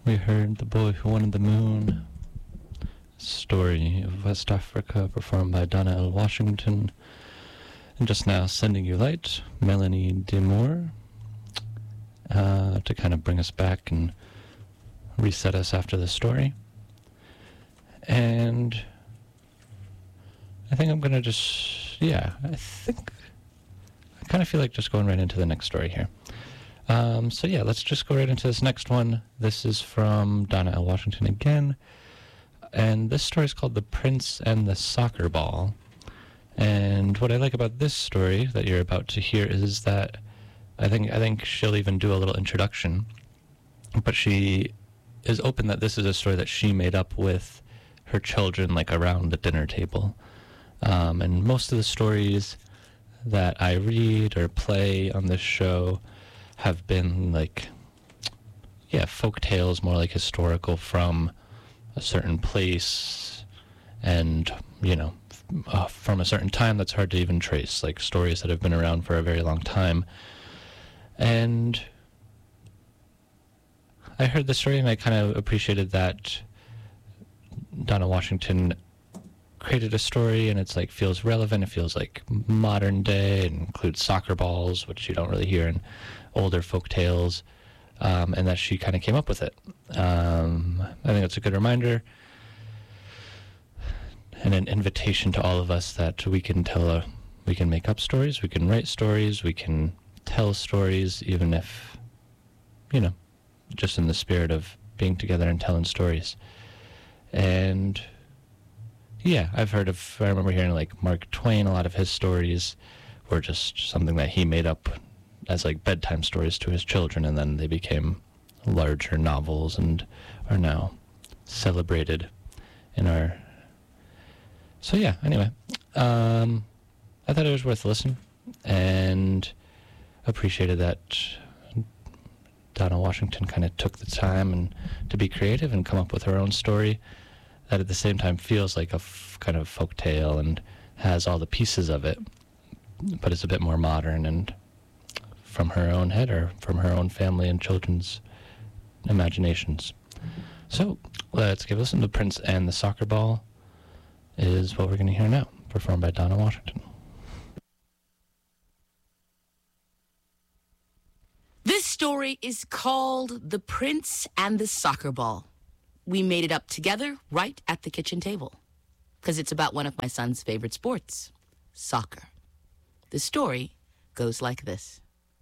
We heard The Boy Who Wanted the Moon, story of West Africa, performed by Donna L. Washington. And just now, Sending You Light, Melanie Demoore, to kind of bring us back and reset us after the story. And I think I'm going to just, I kind of feel like just going right into the next story here. Let's just go right into this next one. This is from Donna L. Washington again. And this story is called The Prince and the Soccer Ball. And what I like about this story that you're about to hear is that I think she'll even do a little introduction. But she is open that this is a story that she made up with her children, like around the dinner table. And most of the stories that I read or play on this show have been folk tales, more like historical from a certain place and, from a certain time that's hard to even trace, like stories that have been around for a very long time. And I heard the story and I kind of appreciated that Donna Washington created a story and it's feels relevant. It feels like modern day. It includes soccer balls, which you don't really hear in older folk tales, and that she kind of came up with it. I think it's a good reminder and an invitation to all of us that we can we can make up stories, we can write stories, we can tell stories, even if, just in the spirit of being together and telling stories. And I remember hearing Mark Twain, a lot of his stories were just something that he made up as bedtime stories to his children, and then they became larger novels and are now celebrated in our... anyway, I thought it was worth a listen, and appreciated that Donna Washington kind of took the time and to be creative and come up with her own story that at the same time feels like a kind of folk tale and has all the pieces of it, but it's a bit more modern and from her own head or from her own family and children's imaginations. So let's give a listen to Prince and the Soccer Ball is what we're going to hear now, performed by Donna Washington. This story is called The Prince and the Soccer Ball. We made it up together right at the kitchen table because it's about one of my son's favorite sports, soccer. The story goes like this.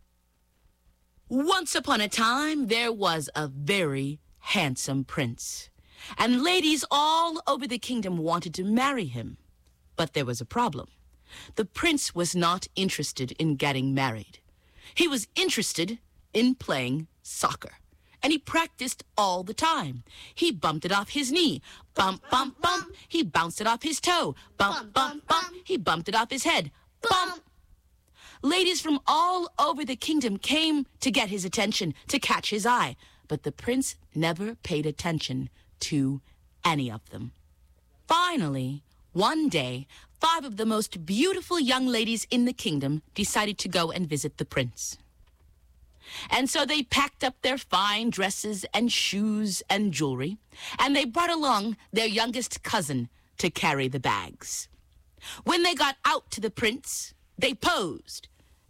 Once upon a time, there was a very handsome prince, and ladies all over the kingdom wanted to marry him. But there was a problem. The prince was not interested in getting married. He was interested in playing soccer, and he practiced all the time. He bumped it off his knee. Bump, bump, bump. He bounced it off his toe. Bump, bump, bump. He bumped it off his head. Bump. Ladies from all over the kingdom came to get his attention, to catch his eye. But the prince never paid attention to any of them. Finally, one day, 5 of the most beautiful young ladies in the kingdom decided to go and visit the prince. And so they packed up their fine dresses and shoes and jewelry, and they brought along their youngest cousin to carry the bags. When they got out to the prince, they posed.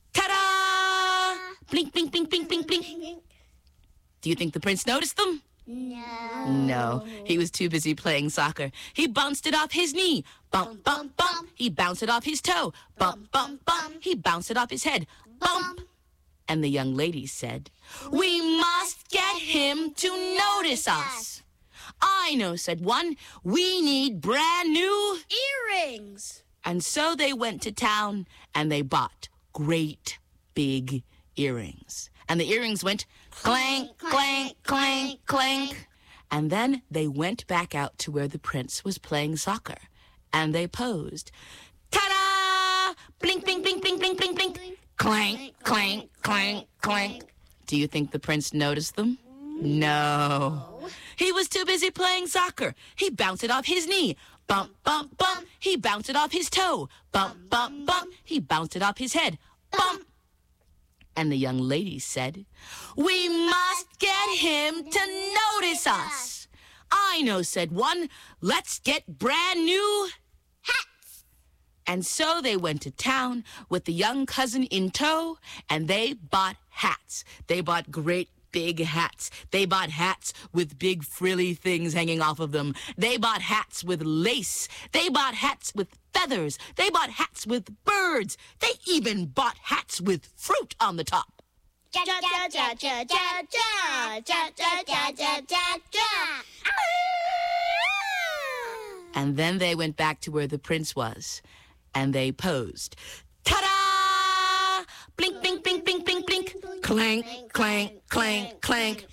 Ta-da! Blink, blink, blink, blink, blink, blink. Do you think the prince noticed them? No, he was too busy playing soccer. He bounced it off his knee. Bump, bump, bump. He bounced it off his toe. Bump, bump, bump. He bounced it off his head. Bump. And the young ladies said, "We must get him to notice us." "I know," said one. "We need brand new earrings." And so they went to town and they bought great big earrings. And the earrings went clank, clank, clank, clank. And then they went back out to where the prince was playing soccer. And they posed. Ta-da! Blink, blink, blink, blink, blink, blink, blink. Clank, clank, clank, clank. Do you think the prince noticed them? No. He was too busy playing soccer. He bounced it off his knee. Bump, bump, bump. He bounced it off his toe. Bump, bump, bump. He bounced it off his head. Bump. And the young ladies said, "We must get him to notice us." "I know," said one. "Let's get brand new hats." And so they went to town with the young cousin in tow, and they bought hats. They bought great big hats. They bought hats with big frilly things hanging off of them. They bought hats with lace. They bought hats with feathers. They bought hats with birds. They even bought hats with fruit on the top. And then they went back to where the prince was, and they posed. Ta-da! Blink, blink, blink, blink, blink, blink. Clank, clank, clank, clank.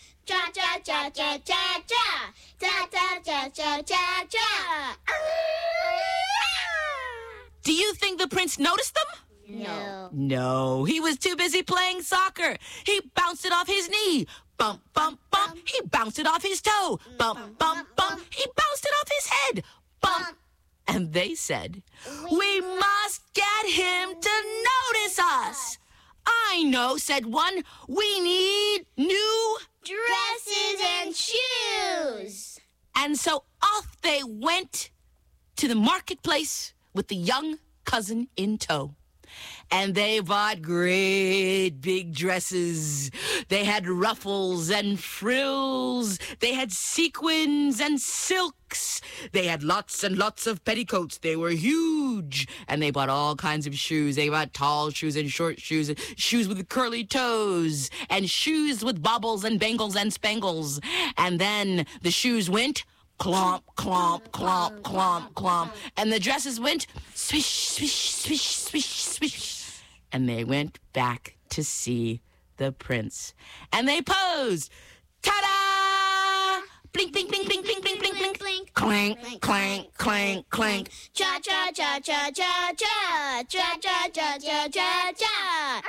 Do you think the prince noticed them? No, he was too busy playing soccer. He bounced it off his knee. Bump, bump, bump. He bounced it off his toe. Bump, bump, bump. He bounced it off his head. Bump. And they said, "We must get him to notice us." "I know," said one. "We need new dresses and shoes." And so off they went to the marketplace with the young cousin in tow. And they bought great big dresses. They had ruffles and frills. They had sequins and silks. They had lots and lots of petticoats. They were huge. And they bought all kinds of shoes. They bought tall shoes and short shoes, and shoes with curly toes, and shoes with baubles and bangles and spangles. And then the shoes went clomp, clomp, clomp, clomp, clomp. And the dresses went swish, swish, swish, swish, swish. And they went back to see the prince. And they posed. Ta-da! Blink, blink, blink, blink, blink, blink, blink, blink, blink. Clank, clank, clank, clank. Cha-cha-cha-cha-cha-cha. Cha-cha-cha-cha-cha-cha.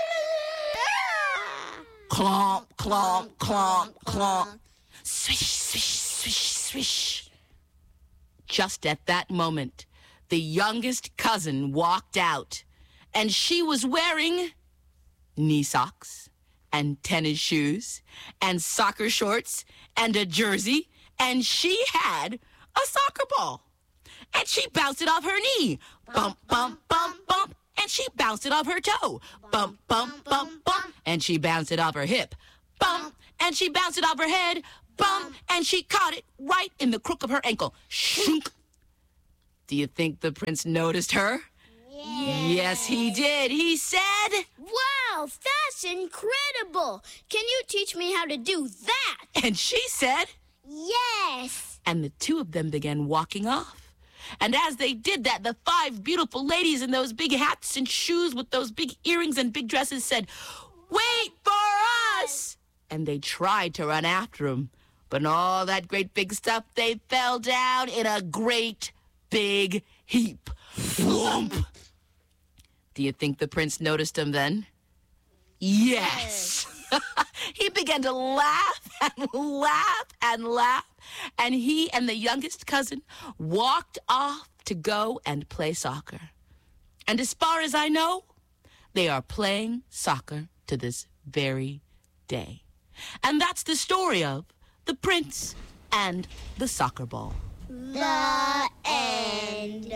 Clomp, clomp, clomp, clomp. Swish, swish, swish, swish. Just at that moment, the youngest cousin walked out, and she was wearing knee socks and tennis shoes and soccer shorts and a jersey, and she had a soccer ball. And she bounced it off her knee. Bump, bump, bump, bump. And she bounced it off her toe. Bump, bump, bump, bump. And she bounced it off her hip. Bump. And she bounced it off her head. Bump. And she caught it right in the crook of her ankle. Shunk. Do you think the prince noticed her? Yes, he did. He said, "Wow, that's incredible. Can you teach me how to do that?" And she said, "Yes." And the two of them began walking off. And as they did that, the 5 beautiful ladies in those big hats and shoes with those big earrings and big dresses said, "Wait for us!" And they tried to run after him. But in all that great big stuff, they fell down in a great big heap. Whoomp! Do you think the prince noticed him then? Yes. He began to laugh and laugh and laugh. And he and the youngest cousin walked off to go and play soccer. And as far as I know, they are playing soccer to this very day. And that's the story of the prince and the soccer ball. The end.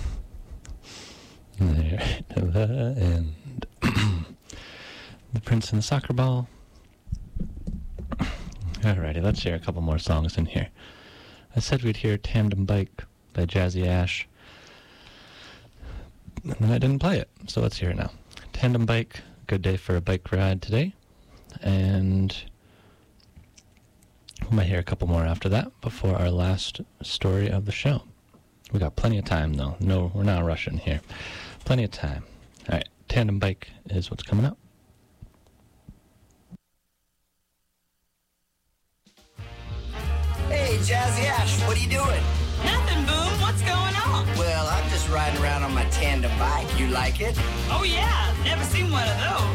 There, to the end. The Prince and the Soccer Ball. Alrighty, let's hear a couple more songs in here. I said we'd hear Tandem Bike by Jazzy Ash, and then I didn't play it, so let's hear it now. Tandem Bike, good day for a bike ride today, and we might hear a couple more after that before our last story of the show. We got plenty of time, though. No, we're not rushing here. Plenty of time. All right, Tandem Bike is what's coming up. Hey, Jazzy Ash, what are you doing? Nothing, Boom. What's going on? Well, I'm just riding around on my tandem bike. You like it? Oh, yeah. Never seen one of those.